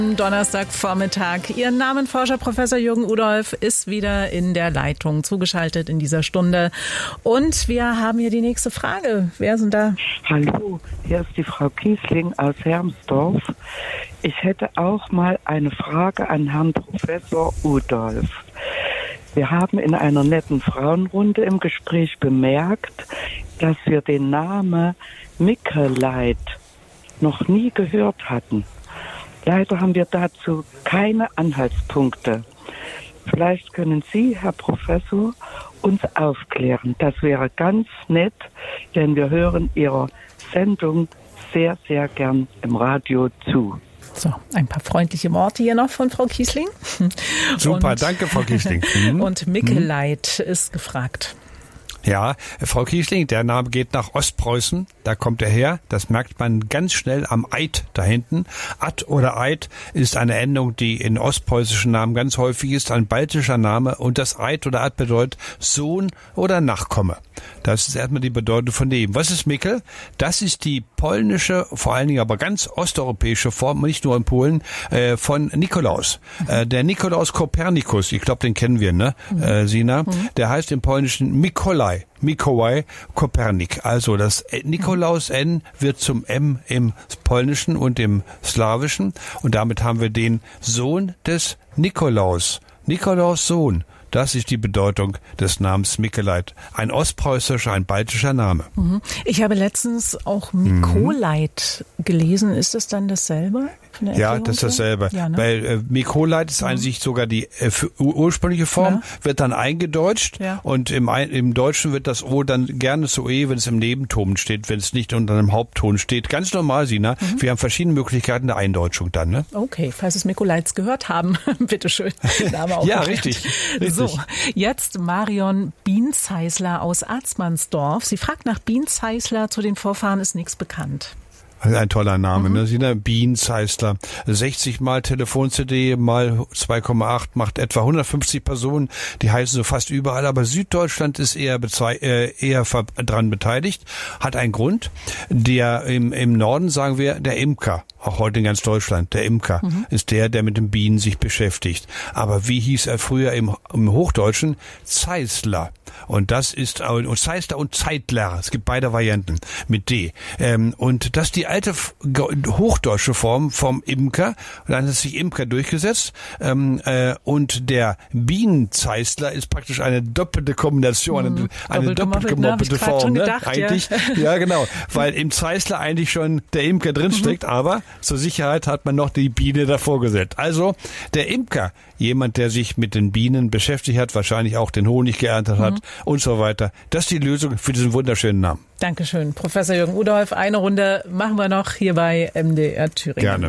Donnerstagvormittag. Ihr Namenforscher Professor Jürgen Udolph ist wieder in der Leitung zugeschaltet in dieser Stunde. Und wir haben hier die nächste Frage. Wer sind da? Hallo, hier ist die Frau Kiesling aus Hermsdorf. Ich hätte auch mal eine Frage an Herrn Professor Udolph. Wir haben in einer netten Frauenrunde im Gespräch bemerkt, dass wir den Namen Mikeleit noch nie gehört hatten. Leider haben wir dazu keine Anhaltspunkte. Vielleicht können Sie, Herr Professor, uns aufklären. Das wäre ganz nett, denn wir hören Ihrer Sendung sehr, sehr gern im Radio zu. So, ein paar freundliche Worte hier noch von Frau Kiesling. Super, danke, Frau Kiesling. Und Mikeleit ist gefragt. Ja, Frau Kiesling, der Name geht nach Ostpreußen, da kommt er her, das merkt man ganz schnell am Eid da hinten. Ad oder Eid ist eine Endung, die in ostpreußischen Namen ganz häufig ist, ein baltischer Name, und das Eid oder Ad bedeutet Sohn oder Nachkomme. Das ist erstmal die Bedeutung von dem. Was ist Mikl? Das ist die polnische, vor allen Dingen aber ganz osteuropäische Form, nicht nur in Polen, von Nikolaus. Der Nikolaus Kopernikus, ich glaube, den kennen wir, ne, Sina? Der heißt im Polnischen Mikołaj Kopernik. Also das Nikolaus N wird zum M im Polnischen und im Slawischen. Und damit haben wir den Sohn des Nikolaus. Nikolaus Sohn. Das ist die Bedeutung des Namens Mikeleit. Ein ostpreußischer, ein baltischer Name. Ich habe letztens auch Mikolait gelesen. Ist das dann dasselbe? Ja, das ist dasselbe. Ja, ne? Weil Mikolait ist eigentlich sogar die ursprüngliche Form, wird dann eingedeutscht und im Deutschen wird das O dann gerne zu E, wenn es im Nebenton steht, wenn es nicht unter einem Hauptton steht. Ganz normal, Sina. Wir haben verschiedene Möglichkeiten der Eindeutschung dann. Ne? Okay, falls es Mikolaits gehört haben, bitteschön. Ja, richtig. So, jetzt Marion Bienzeisler aus Arzmansdorf. Sie fragt nach Bienzeisler, zu den Vorfahren ist nichts bekannt. Ein toller Name, ne? Sina Bienzeisler. 60 mal Telefon-CD mal 2,8 macht etwa 150 Personen. Die heißen so fast überall, aber Süddeutschland ist eher dran beteiligt. Hat einen Grund. Der im Norden sagen wir der Imker. Auch heute in ganz Deutschland. Der Imker ist der mit den Bienen sich beschäftigt. Aber wie hieß er früher im Hochdeutschen? Zeisler. Und das ist Zeisler und Zeitler. Es gibt beide Varianten mit D. Und das ist die alte hochdeutsche Form vom Imker. Und dann hat sich Imker durchgesetzt. Und der Bienenzeisler ist praktisch eine doppelte Kombination, eine doppelt gemoppelte Form. Ne? Gedacht, eigentlich, ja genau. Weil im Zeisler eigentlich schon der Imker drinsteckt, aber zur Sicherheit hat man noch die Biene davor gesetzt. Also der Imker, jemand, der sich mit den Bienen beschäftigt hat, wahrscheinlich auch den Honig geerntet hat und so weiter. Das ist die Lösung für diesen wunderschönen Namen. Dankeschön, Professor Jürgen Udolph. Eine Runde machen wir noch hier bei MDR Thüringen. Gerne.